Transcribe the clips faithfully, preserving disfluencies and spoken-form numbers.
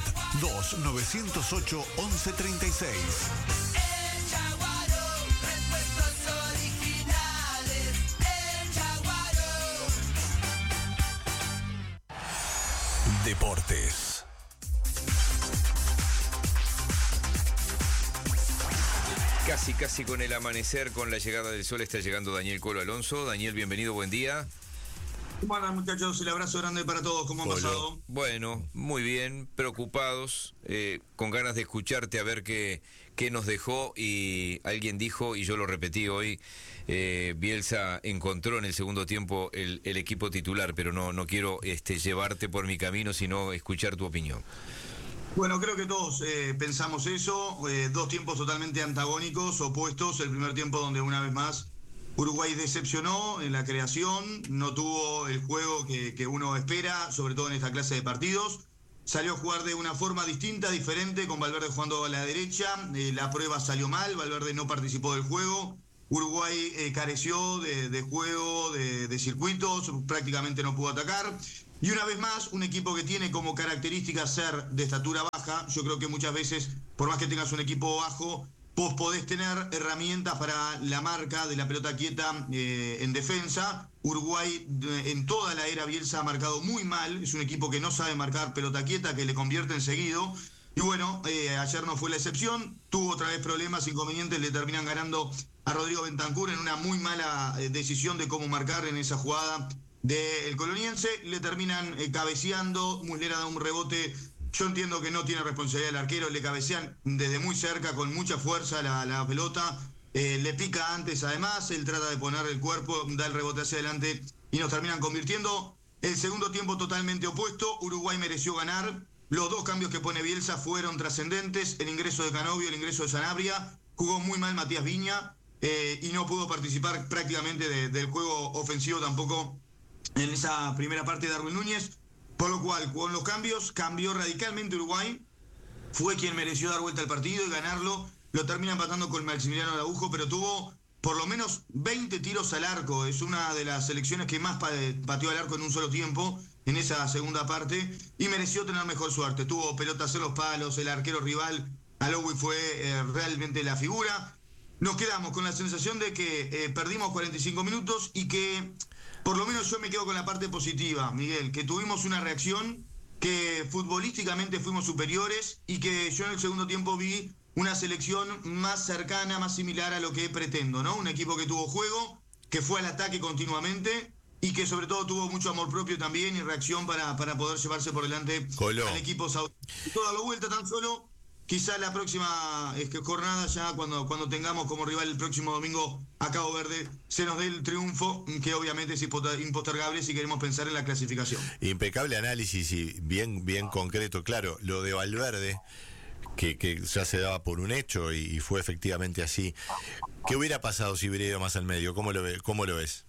dos nueve cero ocho, once treinta y seis. El Yaguaro, repuestos originales. El Yaguaro. Deportes. Casi, casi con el amanecer, con la llegada del sol, está llegando Daniel Colo Alonso. Daniel, bienvenido, buen día. ¿Cómo andan, muchachos? El abrazo grande para todos. ¿Cómo han Colo. pasado? Bueno, muy bien, preocupados, eh, con ganas de escucharte a ver qué, qué nos dejó. Y alguien dijo, y yo lo repetí hoy, eh, Bielsa encontró en el segundo tiempo el, el equipo titular, pero no, no quiero este, llevarte por mi camino, sino escuchar tu opinión. Bueno, creo que todos eh, pensamos eso. Eh, dos tiempos totalmente antagónicos, opuestos. El primer tiempo donde una vez más Uruguay decepcionó en la creación, no tuvo el juego que, que uno espera, sobre todo en esta clase de partidos. Salió a jugar de una forma distinta, diferente, con Valverde jugando a la derecha. Eh, la prueba salió mal, Valverde no participó del juego. Uruguay eh, careció de, de juego, de, de circuitos, prácticamente no pudo atacar. Y una vez más, un equipo que tiene como característica ser de estatura baja. Yo creo que muchas veces, por más que tengas un equipo bajo, vos podés tener herramientas para la marca de la pelota quieta eh, en defensa. Uruguay en toda la era Bielsa ha marcado muy mal. Es un equipo que no sabe marcar pelota quieta, que le convierte en seguido. Y bueno, eh, ayer no fue la excepción. Tuvo otra vez problemas, inconvenientes. Le terminan ganando a Rodrigo Bentancur en una muy mala eh, decisión de cómo marcar en esa jugada del Coloniense. Le terminan eh, cabeceando. Muslera da un rebote. Yo entiendo que no tiene responsabilidad el arquero, le cabecean desde muy cerca, con mucha fuerza la, la pelota, eh, le pica antes además, él trata de poner el cuerpo, da el rebote hacia adelante y nos terminan convirtiendo. El segundo tiempo totalmente opuesto, Uruguay mereció ganar, los dos cambios que pone Bielsa fueron trascendentes, el ingreso de Canovio, el ingreso de Sanabria, jugó muy mal Matías Viña eh, y no pudo participar prácticamente de, del juego ofensivo tampoco en esa primera parte de Darwin Núñez. Por lo cual, con los cambios, cambió radicalmente Uruguay, fue quien mereció dar vuelta al partido y ganarlo, lo termina empatando con Maximiliano Araujo, pero tuvo por lo menos veinte tiros al arco, es una de las selecciones que más pateó al arco en un solo tiempo, en esa segunda parte, y mereció tener mejor suerte, tuvo pelotas en los palos, el arquero rival, Alowi fue eh, realmente la figura. Nos quedamos con la sensación de que eh, perdimos cuarenta y cinco minutos y que... Por lo menos yo me quedo con la parte positiva, Miguel, que tuvimos una reacción, que futbolísticamente fuimos superiores y que yo en el segundo tiempo vi una selección más cercana, más similar a lo que pretendo, ¿no? Un equipo que tuvo juego, que fue al ataque continuamente y que sobre todo tuvo mucho amor propio también y reacción para, para poder llevarse por delante Colo. al equipo saudí. Toda la vuelta tan solo... Quizá la próxima es que jornada, ya cuando, cuando tengamos como rival el próximo domingo a Cabo Verde, se nos dé el triunfo, que obviamente es impostergable si queremos pensar en la clasificación. Impecable análisis y bien, bien concreto. Claro, lo de Valverde, que, que ya se daba por un hecho y, y fue efectivamente así. ¿Qué hubiera pasado si hubiera ido más al medio? ¿Cómo lo, ve, cómo lo ves?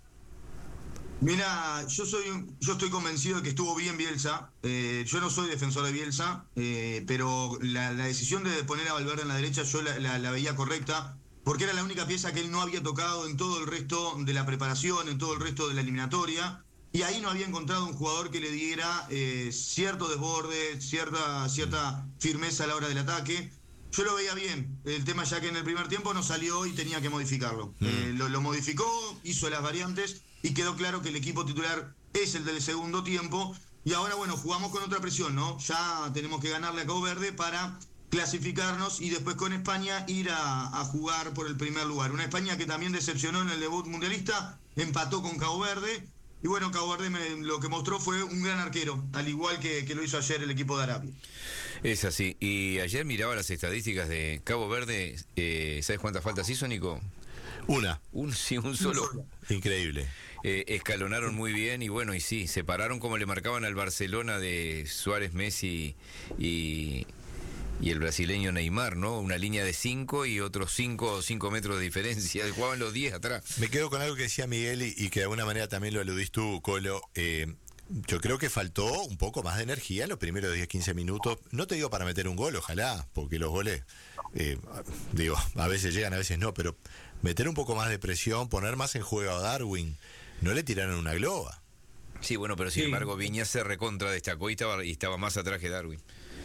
Mira, yo soy, yo estoy convencido de que estuvo bien Bielsa. Eh, yo no soy defensor de Bielsa, eh, pero la, la decisión de poner a Valverde en la derecha yo la, la, la veía correcta, porque era la única pieza que él no había tocado en todo el resto de la preparación, en todo el resto de la eliminatoria, y ahí no había encontrado un jugador que le diera eh, cierto desborde, cierta, cierta firmeza a la hora del ataque. Yo lo veía bien, el tema ya que en el primer tiempo no salió y tenía que modificarlo. Mm. Eh, lo, lo modificó, hizo las variantes y quedó claro que el equipo titular es el del segundo tiempo. Y ahora, bueno, jugamos con otra presión, ¿no? Ya tenemos que ganarle a Cabo Verde para clasificarnos y después con España ir a, a jugar por el primer lugar. Una España que también decepcionó en el debut mundialista, empató con Cabo Verde. Y bueno, Cabo Verde me, lo que mostró fue un gran arquero, al igual que, que lo hizo ayer el equipo de Arabia. Es así. Y ayer miraba las estadísticas de Cabo Verde. Eh, ¿Sabes cuántas faltas hizo, Nico? Una. Un, sí, un solo. Increíble. Eh, escalonaron muy bien y bueno, y sí, se pararon como le marcaban al Barcelona de Suárez, Messi y... y el brasileño Neymar, ¿no? Una línea de cinco y otros cinco, cinco metros de diferencia. Jugaban los diez atrás. Me quedo con algo que decía Miguel y, y que de alguna manera también lo aludís tú, Colo. Eh, yo creo que faltó un poco más de energía en los primeros diez, quince minutos. No te digo para meter un gol, ojalá, porque los goles, eh, digo, a veces llegan, a veces no, pero meter un poco más de presión, poner más en juego a Darwin. No le tiraron una globa. Sí, bueno, pero sin sí. embargo Viñas se recontra destacó y estaba, y estaba más atrás que Darwin.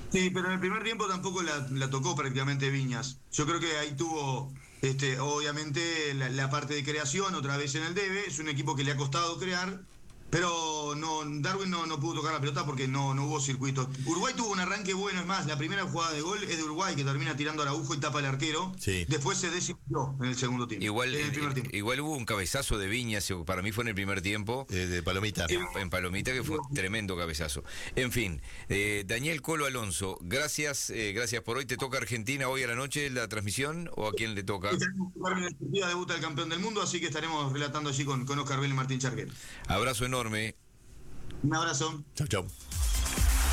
Sí, pero en el primer tiempo tampoco la, la tocó prácticamente Viñas. Yo creo que ahí tuvo, este, obviamente, la, la parte de creación, otra vez en el debe. Es un equipo que le ha costado crear, pero no, Darwin no, no pudo tocar la pelota porque no, no hubo circuito. Uruguay tuvo un arranque bueno, es más, la primera jugada de gol es de Uruguay, que termina tirando a Araujo y tapa al arquero. Sí. Después se desinfló en el segundo tiempo. Igual, en el primer eh, tiempo. igual hubo un cabezazo de Viñas, para mí fue en el primer tiempo. Eh, de Palomita. En, en Palomita, que fue tremendo cabezazo. En fin, eh, Daniel Colo Alonso, gracias, eh, gracias por hoy. ¿Te toca Argentina hoy a la noche la transmisión o a quién le toca? En el día debuta el campeón del mundo, así que estaremos relatando allí con, con Oscar Bell y Martín Charquet. Abrazo enorme. Un abrazo. Chau, chau.